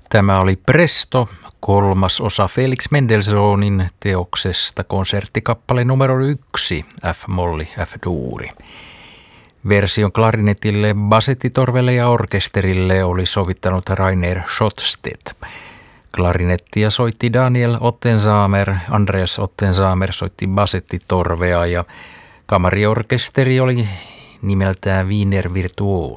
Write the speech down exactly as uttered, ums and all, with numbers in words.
Tämä oli Presto, kolmas osa Felix Mendelssohnin teoksesta konserttikappale numero yksi, F-molli, F-duuri. Version klarinetille, basettitorvelle ja orkesterille oli sovittanut Rainer Schotstedt. Klarinettia soitti Daniel Ottensamer, Andreas Ottensamer soitti basettitorvea ja kamariorkesteri oli nimeltään Wiener Virtuosi.